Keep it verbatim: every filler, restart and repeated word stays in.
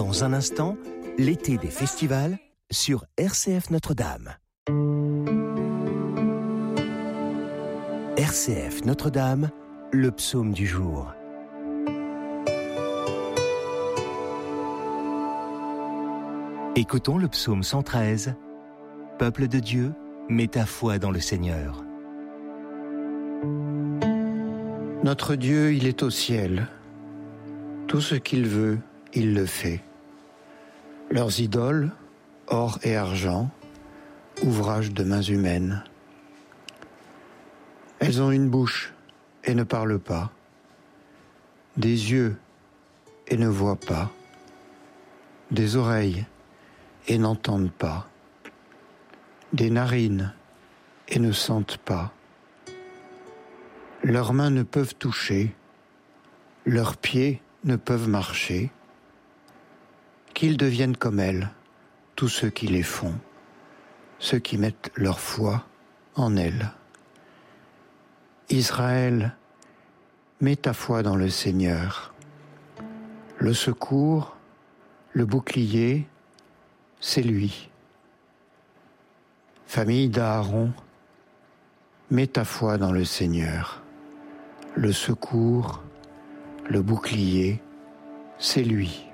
Dans un instant, l'été des festivals sur R C F Notre-Dame. R C F Notre-Dame, le psaume du jour. Écoutons le psaume cent treize. Peuple de Dieu, mets ta foi dans le Seigneur. Notre Dieu, il est au ciel. Tout ce qu'il veut, il le fait. Leurs idoles, or et argent, ouvrage de mains humaines. Elles ont une bouche et ne parlent pas, des yeux et ne voient pas, des oreilles et n'entendent pas, des narines et ne sentent pas. Leurs mains ne peuvent toucher, leurs pieds ne peuvent marcher. Qu'ils deviennent comme elles, tous ceux qui les font, ceux qui mettent leur foi en elles. Israël, mets ta foi dans le Seigneur. Le secours, le bouclier, c'est lui. Famille d'Aaron, mets ta foi dans le Seigneur. Le secours, le bouclier, c'est lui.